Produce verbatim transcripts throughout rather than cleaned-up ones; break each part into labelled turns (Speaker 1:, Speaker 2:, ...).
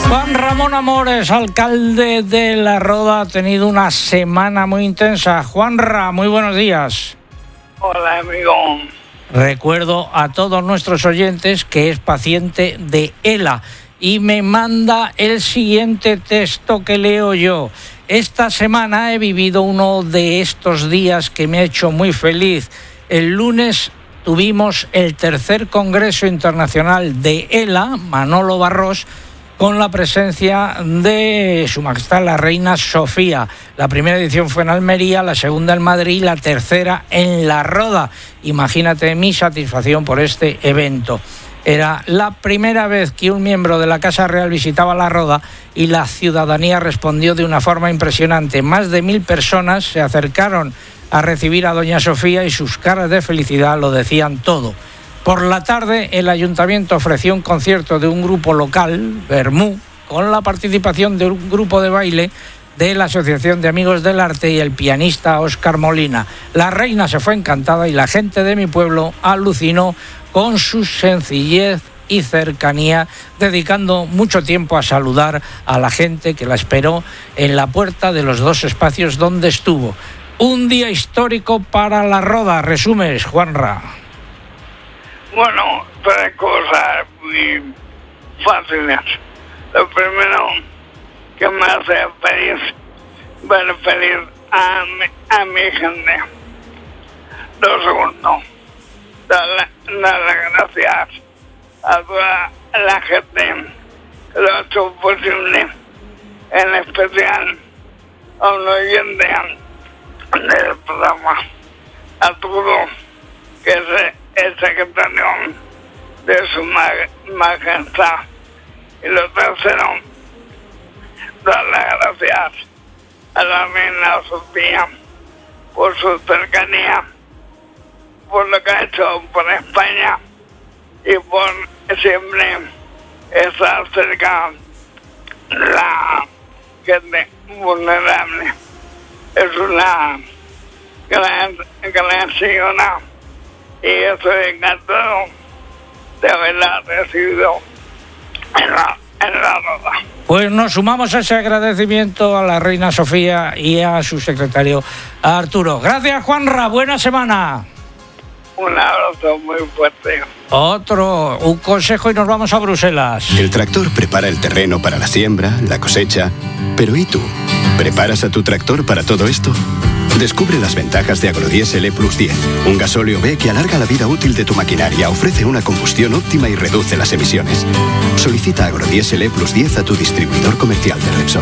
Speaker 1: Juan Ramón Amores, alcalde de La Roda, ha tenido una semana muy intensa. Juanra, muy buenos días.
Speaker 2: Hola, amigo.
Speaker 1: Recuerdo a todos nuestros oyentes que es paciente de ELA y me manda el siguiente texto que leo yo. Esta semana he vivido uno de estos días que me ha hecho muy feliz. El lunes tuvimos el tercer Congreso Internacional de ELA, Manolo Barros, con la presencia de Su Majestad la Reina Sofía. La primera edición fue en Almería, la segunda en Madrid y la tercera en La Roda. Imagínate mi satisfacción por este evento. Era la primera vez que un miembro de la Casa Real visitaba La Roda y la ciudadanía respondió de una forma impresionante. Más de mil personas se acercaron a recibir a doña Sofía y sus caras de felicidad lo decían todo. Por la tarde, el ayuntamiento ofreció un concierto de un grupo local, Bermú, con la participación de un grupo de baile de la Asociación de Amigos del Arte y el pianista Óscar Molina. La reina se fue encantada y la gente de mi pueblo alucinó con su sencillez y cercanía, dedicando mucho tiempo a saludar a la gente que la esperó en la puerta de los dos espacios donde estuvo. Un día histórico para La Roda. Resumes, Juanra.
Speaker 2: Bueno, tres cosas muy fáciles. Lo primero que me hace feliz, ver feliz a mi, a mi gente. Lo segundo, darle, darle gracias a toda la gente que lo ha hecho posible, en especial a un oyente del programa, a todo que es el secretario de Su Majestad. Y lo tercero, dar las gracias a la Reina Sofía por su cercanía, por lo que ha hecho por España y por siempre estar cerca de la gente vulnerable. Es una gran, gran señora y estoy encantado de haberla recibido en la, en la Roda.
Speaker 1: Pues nos sumamos a ese agradecimiento a la Reina Sofía y a su secretario Arturo. Gracias, Juanra, buena semana.
Speaker 2: Un abrazo muy fuerte.
Speaker 1: Otro, un consejo y nos vamos a Bruselas.
Speaker 3: El tractor prepara el terreno para la siembra, la cosecha. Pero ¿y tú? ¿Preparas a tu tractor para todo esto? Descubre las ventajas de Agrodiesel E Plus diez, un gasóleo B que alarga la vida útil de tu maquinaria, ofrece una combustión óptima y reduce las emisiones. Solicita Agrodiesel E Plus diez a tu distribuidor comercial de Repsol.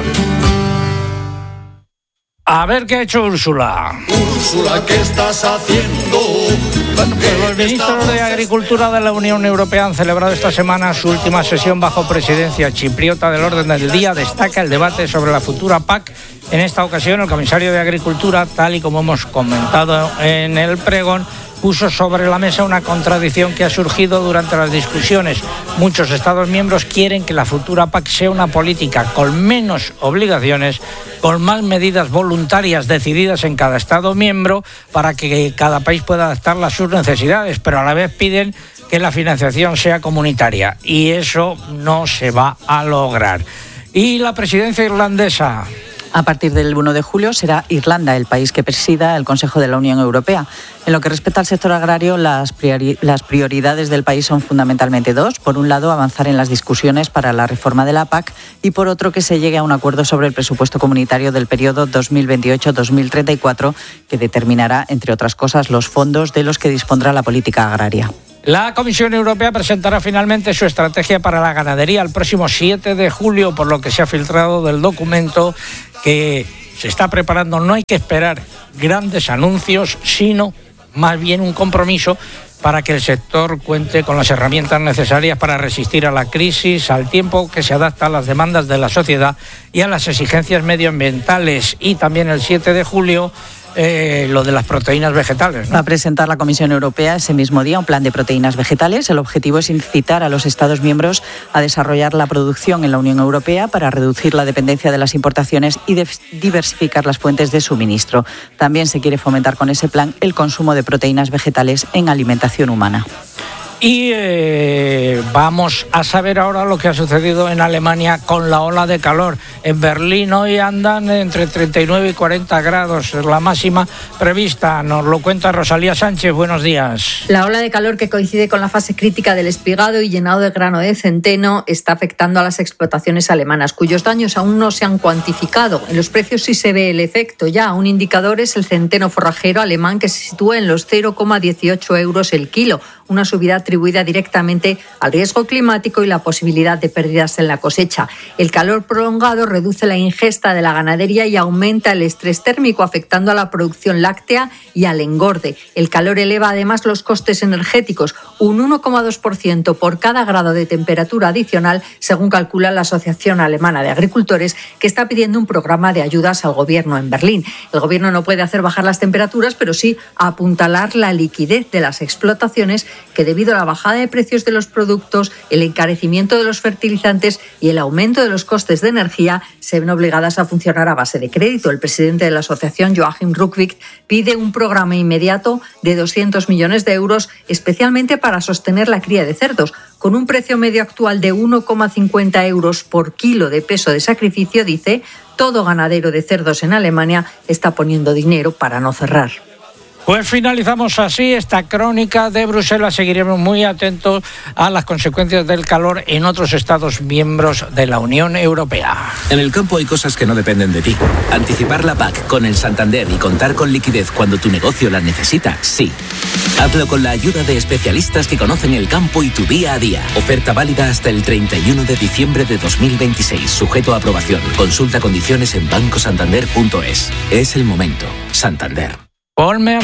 Speaker 1: A ver qué ha hecho Úrsula.
Speaker 4: Úrsula, ¿qué estás haciendo?
Speaker 1: Los ministros de Agricultura de la Unión Europea han celebrado esta semana su última sesión bajo presidencia chipriota. Del orden del día destaca el debate sobre la futura P A C. En esta ocasión, el comisario de Agricultura, tal y como hemos comentado en el pregón, puso sobre la mesa una contradicción que ha surgido durante las discusiones. Muchos Estados miembros quieren que la futura P A C sea una política con menos obligaciones, con más medidas voluntarias decididas en cada Estado miembro para que cada país pueda adaptarla a sus necesidades, pero a la vez piden que la financiación sea comunitaria y eso no se va a lograr. Y la presidencia irlandesa.
Speaker 5: A partir del uno de julio será Irlanda el país que presida el Consejo de la Unión Europea. En lo que respecta al sector agrario, las, priori- las prioridades del país son fundamentalmente dos. Por un lado, avanzar en las discusiones para la reforma de la P A C y por otro, que se llegue a un acuerdo sobre el presupuesto comunitario del periodo dos mil veintiocho a dos mil treinta y cuatro, que determinará, entre otras cosas, los fondos de los que dispondrá la política agraria.
Speaker 1: La Comisión Europea presentará finalmente su estrategia para la ganadería el próximo siete de julio, por lo que se ha filtrado del documento que se está preparando. No hay que esperar grandes anuncios, sino más bien un compromiso para que el sector cuente con las herramientas necesarias para resistir a la crisis, al tiempo que se adapta a las demandas de la sociedad y a las exigencias medioambientales. Y también el siete de julio eh, lo de las proteínas vegetales, ¿no?
Speaker 5: Va a presentar la Comisión Europea ese mismo día un plan de proteínas vegetales. El objetivo es incitar a los Estados miembros a desarrollar la producción en la Unión Europea para reducir la dependencia de las importaciones y diversificar las fuentes de suministro. También se quiere fomentar con ese plan el consumo de proteínas vegetales en alimentación humana.
Speaker 1: Y eh, vamos a saber ahora lo que ha sucedido en Alemania con la ola de calor. En Berlín hoy andan entre treinta y nueve y cuarenta grados, es la máxima prevista. Nos lo cuenta Rosalía Sánchez, buenos días.
Speaker 6: La ola de calor, que coincide con la fase crítica del espigado y llenado de grano de centeno, está afectando a las explotaciones alemanas, cuyos daños aún no se han cuantificado. En los precios sí se ve el efecto ya. Un indicador es el centeno forrajero alemán, que se sitúa en los cero coma dieciocho euros el kilo, una subida atribuida directamente al riesgo climático y la posibilidad de pérdidas en la cosecha. El calor prolongado reduce la ingesta de la ganadería y aumenta el estrés térmico, afectando a la producción láctea y al engorde. El calor eleva además los costes energéticos, un uno coma dos por ciento por cada grado de temperatura adicional, según calcula la Asociación Alemana de Agricultores, que está pidiendo un programa de ayudas al gobierno en Berlín. El gobierno no puede hacer bajar las temperaturas, pero sí apuntalar la liquidez de las explotaciones, que debido a la bajada de precios de los productos, el encarecimiento de los fertilizantes y el aumento de los costes de energía, se ven obligadas a funcionar a base de crédito. El presidente de la asociación, Joachim Ruckwick, pide un programa inmediato de doscientos millones de euros, especialmente para sostener la cría de cerdos. Con un precio medio actual de uno coma cincuenta euros por kilo de peso de sacrificio, dice, todo ganadero de cerdos en Alemania está poniendo dinero para no cerrar.
Speaker 1: Pues finalizamos así esta crónica de Bruselas. Seguiremos muy atentos a las consecuencias del calor en otros Estados miembros de la Unión Europea.
Speaker 7: En el campo hay cosas que no dependen de ti. Anticipar la P A C con el Santander y contar con liquidez cuando tu negocio la necesita, sí. Hazlo con la ayuda de especialistas que conocen el campo y tu día a día. Oferta válida hasta el treinta y uno de diciembre de dos mil veintiséis. Sujeto a aprobación. Consulta condiciones en banco santander punto es. Es el momento. Santander.
Speaker 1: Ponme